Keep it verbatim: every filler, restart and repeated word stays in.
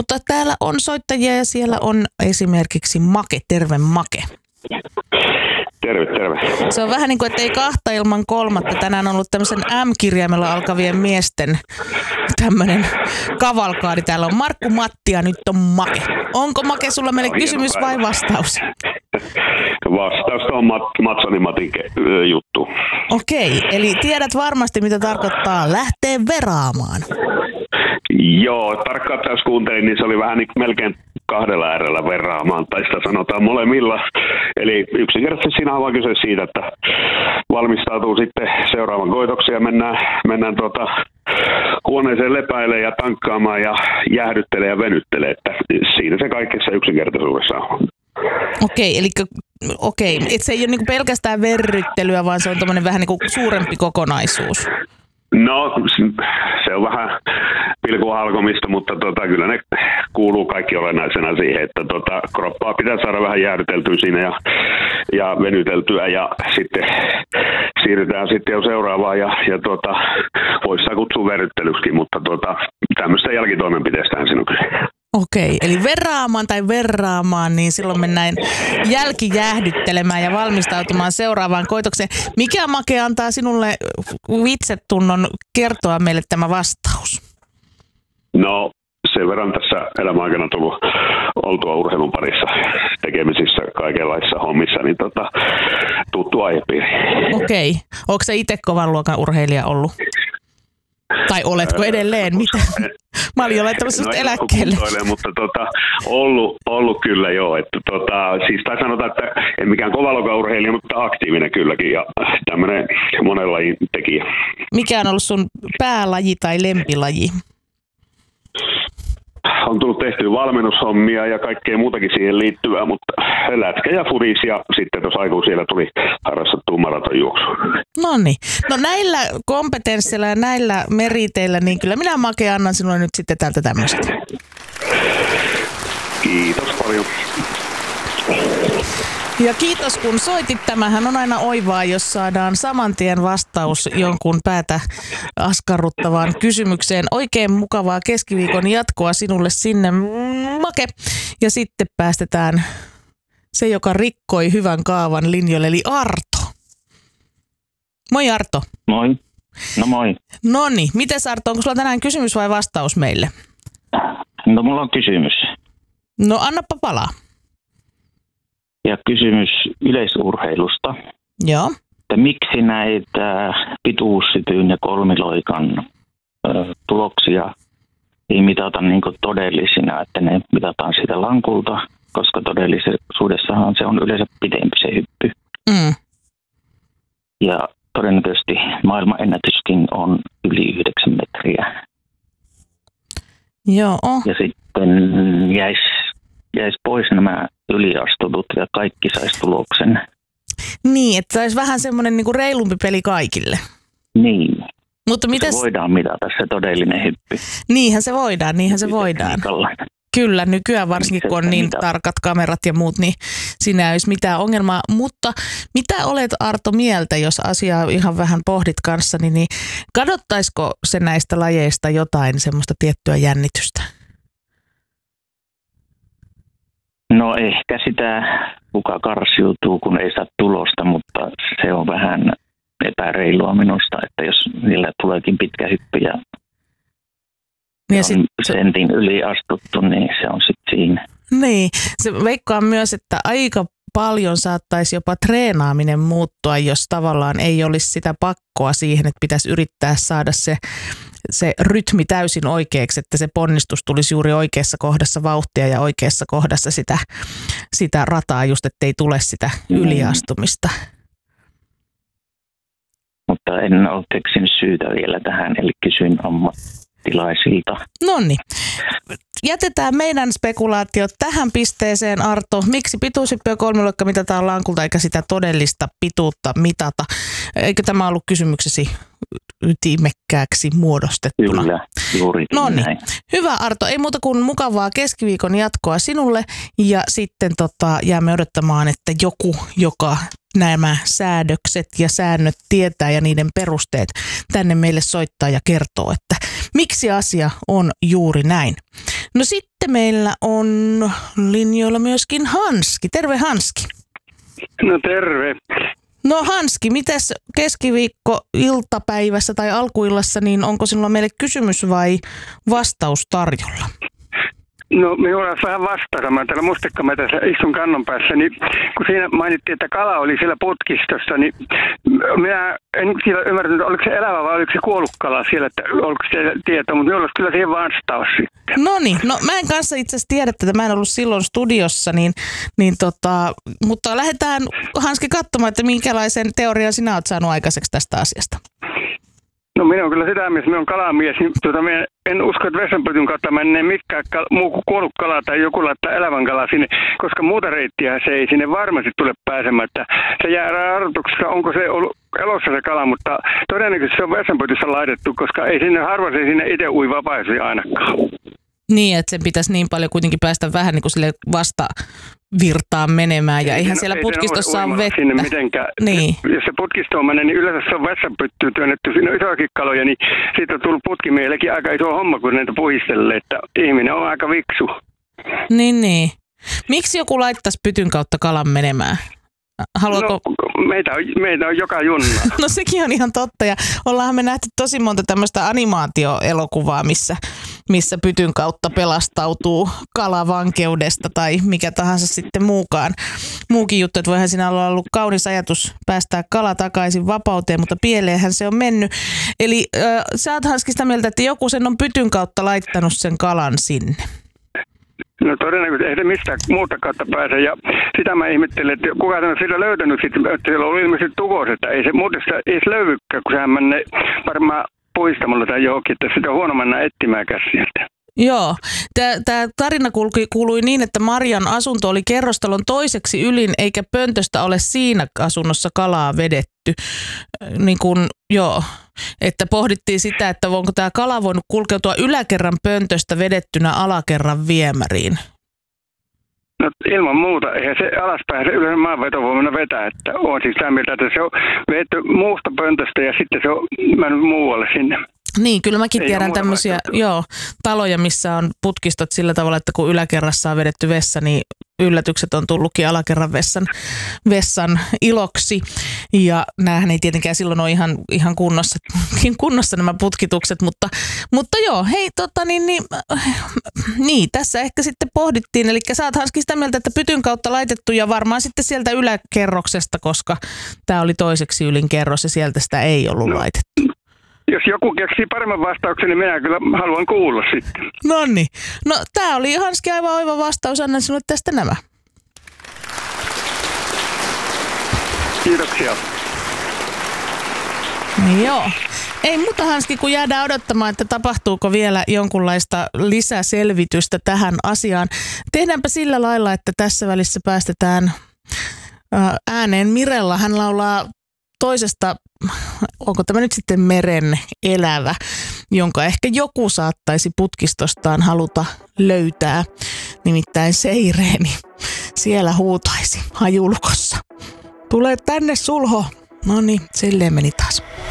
Mutta täällä on soittajia ja siellä on esimerkiksi Make. Terve Make. Terve, terve. Se on vähän niin kuin, että ei kahta ilman kolmatta. Tänään on ollut tämmöisen M-kirjaimella alkavien miesten tämmöinen kavalkaadi. Täällä on Markku, Matti ja nyt on Make. Onko Make sulla meille no, kysymys vai vastaus? Vastaus on Mat- Matsoni Matin juttu. Okei, eli tiedät varmasti mitä tarkoittaa lähteä veraamaan. Joo, tarkkaan jos kuuntelin, niin se oli vähän niin kuin melkein kahdella äärellä verraamaan, tai sitä sanotaan molemmilla. Eli yksinkertaisesti siinä on vaan kyse siitä, että valmistautuu sitten seuraavan koitoksen ja mennään, mennään tuota huoneeseen lepäilemään ja tankkaamaan ja jäähdyttelee ja venyttelee. Että siinä se kaikessa yksinkertaisuudessa on. Okei, eli okei, et se ei ole niinku pelkästään verryttelyä, vaan se on tommoinen vähän niinku suurempi kokonaisuus. No, se on vähän pilkun halkomista, mutta tota, kyllä ne kuuluu kaikki olennaisena siihen, että tota, kroppaa pitää saada vähän jäädyteltyä siinä ja, ja venyteltyä ja sitten siirrytään sitten jo seuraavaan ja, ja tota, voisi saa kutsua verryttelyksikin, mutta tota, tämmöistä jälkitoimenpiteestähän siinä on kyse. Okei, eli verraamaan tai verraamaan, niin silloin mennään jälkijäähdyttelemään ja valmistautumaan seuraavaan koitokseen. Mikä Make antaa sinulle vitsetunnon kertoa meille tämä vastaus? No, sen verran tässä elämän aikana tullut oltua urheilun parissa tekemisissä kaikenlaisissa hommissa, niin tota, tuttu aihepiiri. Okei, onko se itse kovan luokan urheilija ollut? Tai oletko edelleen? Mitä? Mä olin jo laittamassa no, eläkkeelle. Mutta tota, ollut, ollut kyllä joo. Että tota, siis tai sanotaan, että en mikään kovaluokan urheilija, mutta aktiivinen kylläkin ja tämmöinen monen lajin tekijä. Mikä on ollut sun päälaji tai lempilaji? On tullut tehtyä valmennushommia ja kaikkea muutakin siihen liittyvää, mutta lätkä ja fudis ja sitten tuossa aikuisilla tuli harrastettua maratonjuoksu. Noniin. No näillä kompetensseilla ja näillä meriteillä, niin kyllä minä Make annan sinulle nyt sitten täältä tämmöistä. Kiitos paljon. Ja kiitos kun soitit. Tämähän on aina oivaa, jos saadaan saman tien vastaus jonkun päätä askarruttavaan kysymykseen. Oikein mukavaa keskiviikon jatkoa sinulle sinne, Make. Ja sitten päästetään se, joka rikkoi hyvän kaavan linjoille, eli Arto. Moi Arto. Moi. No moi. Noniin, mites Arto, onko sulla tänään kysymys vai vastaus meille? No mulla on kysymys. No annappa palaa. Ja kysymys yleisurheilusta. Joo. Että miksi näitä pituussytyyn ja kolmiloikan ö, tuloksia ei mitata niin kuin todellisina, että ne mitataan siitä lankulta, koska todellisuudessahan se on yleensä pitempi se hyppy. Mm. Ja todennäköisesti maailman ennätyskin on yli yhdeksän metriä. Joo. Ja sitten jäisi jäis pois nämä yliastutut ja kaikki saisi tuloksen. Niin, että se olisi vähän semmoinen niinku reilumpi peli kaikille. Niin. Mutta mites... Se voidaan mitata se todellinen hyppy. Niinhän se voidaan, niinhän se voidaan. Kyllä, nykyään varsinkin kun on niin tarkat kamerat ja muut, niin siinä ei olisi mitään ongelmaa. Mutta mitä olet Arto mieltä, jos asiaa ihan vähän pohdit kanssani, niin kadottaisiko se näistä lajeista jotain semmoista tiettyä jännitystä? No ehkä sitä, kuka karsiutuu, kun ei saa tulosta, mutta se on vähän epäreilua minusta, että jos niillä tuleekin pitkä hyppy ja, ja sit, sentin yli astuttu, niin se on sitten siinä. Niin, se veikkaa myös, että aika paljon saattaisi jopa treenaaminen muuttua, jos tavallaan ei olisi sitä pakkoa siihen, että pitäisi yrittää saada se, se rytmi täysin oikeaksi, että se ponnistus tulisi juuri oikeassa kohdassa vauhtia ja oikeassa kohdassa sitä, sitä rataa, just ettei tule sitä yliastumista. Mutta en ole keksinyt syytä vielä tähän, eli kysyin ammattilaisilta. Noniin. Jätetään meidän spekulaatiot tähän pisteeseen, Arto. Miksi pituushyppy ja kolmiloikka mitataan lankulta eikä sitä todellista pituutta mitata? Eikö tämä ollut kysymyksesi ytimekkääksi muodostettuna? Kyllä, juurikin Noniin. näin. Hyvä Arto, ei muuta kuin mukavaa keskiviikon jatkoa sinulle ja sitten tota, jäämme odottamaan, että joku, joka nämä säädökset ja säännöt tietää ja niiden perusteet tänne meille soittaa ja kertoo, että miksi asia on juuri näin. No sitten meillä on linjoilla myöskin Hanski. Terve Hanski. No terve. No Hanski, mitäs keskiviikko iltapäivässä tai alkuillassa, niin onko sinulla meille kysymys vai vastaus tarjolla? No minulla on vähän vastata. Mä täällä mustikkametässä istun kannon päässä, niin kun siinä mainittiin, että kala oli siellä putkistossa, niin minä en siellä ymmärtänyt, oliko se elävä vai oliko se kuollut kala siellä, että oliko se tieto, mutta minulla olisi kyllä siihen vastaus sitten. No niin, no mä en kanssa itse asiassa tiedä, että mä en ollut silloin studiossa, niin, niin tota, mutta lähdetään Hanski katsomaan, että minkälaisen teorian sinä olet saanut aikaiseksi tästä asiasta. No minä on kyllä sitä mies, minä olen kalamies, niin tuota, minä en usko, että vessanpytyn kautta menee mikään kal- muu kuin kuollut kala tai joku laittaa elävän kala sinne, koska muuta reittiä se ei sinne varmasti tule pääsemään. Että se jää arvotuksessa, onko se ollut elossa se kala, mutta todennäköisesti se on vessanpytyssä laitettu, koska ei sinne harva se sinne itse ui vapaasti ainakaan. Niin, että sen pitäisi niin paljon kuitenkin päästä vähän niin kuin sille vastavirtaan menemään ja ei, eihän siellä ei putkistossa ole vettä. Sinne mitenkään. Niin. Jos se putkistoon menee, niin yleensä se on vessanpyttyyn työnnetty. Siinä on isoakin kaloja, niin siitä on tullut putkimiellekin aika iso homma, kun näitä puhistelee, että ihminen on aika viksu. Niin, niin. Miksi joku laittaisi pytyn kautta kalan menemään? Haluatko... No, meitä, on, meitä on joka junna. No sekin on ihan totta ja ollaanhan me nähty tosi monta tämmöistä animaatioelokuvaa, missä, missä pytyn kautta pelastautuu kala vankeudesta tai mikä tahansa sitten muukaan. Muukin juttu, että voihan siinä olla ollut kaunis ajatus päästää kala takaisin vapauteen, mutta pieleenhän se on mennyt. Eli äh, sä oot Hanski sitä mieltä, että joku sen on pytyn kautta laittanut sen kalan sinne. No todennäköisesti ei se mistään muuta kautta pääse ja sitä mä ihmettelen, että kuka on sillä löytänyt sitten, että siellä on ilmeisesti tukos, että ei se muuten sitä edes löydykään, kun sehän menee varmaan poistamalla tai johonkin, että sitä on huono mennä etsimäänkään sieltä. Joo. Tämä tarina kulki, kuului niin, että Marian asunto oli kerrostalon toiseksi ylin, eikä pöntöstä ole siinä asunnossa kalaa vedetty. Niin kun, joo. Että pohdittiin sitä, että onko tämä kala voinut kulkeutua yläkerran pöntöstä vedettynä alakerran viemäriin. No ilman muuta. Eihän se alaspäin se yleensä maanveto voi mennä vetää. Että on siis sitä mieltä, että se on vedetty muusta pöntöstä ja sitten se on mennyt muualle sinne. Niin, kyllä mäkin tiedän tämmöisiä joo, taloja, missä on putkistot sillä tavalla, että kun yläkerrassa on vedetty vessa, niin yllätykset on tullutkin alakerran vessan, vessan iloksi. Ja näähän ei tietenkään silloin ole ihan, ihan kunnossa, kunnossa nämä putkitukset, mutta, mutta joo, hei tota niin, niin, niin, tässä ehkä sitten pohdittiin. Eli sä oot Hanski sitä mieltä, että pytyn kautta laitettu ja varmaan sitten sieltä yläkerroksesta, koska tämä oli toiseksi ylin kerros ja sieltä sitä ei ollut no. laitettu. Jos joku keksii paremman vastauksen, niin minä kyllä haluan kuulla sitten. Noniin. No tää oli Hanski aivan oiva vastaus. Annan sinulle tästä nämä. Kiitoksia. Joo. Ei muuta Hanski, kun jäädään odottamaan, että tapahtuuko vielä jonkunlaista lisäselvitystä tähän asiaan. Tehdäänpä sillä lailla, että tässä välissä päästetään ääneen Mirella. Hän laulaa toisesta, onko tämä nyt sitten meren elävä, jonka ehkä joku saattaisi putkistostaan haluta löytää. Nimittäin Seireeni siellä huutaisi hajulukossa. Tule tänne sulho. No niin, silleen meni taas.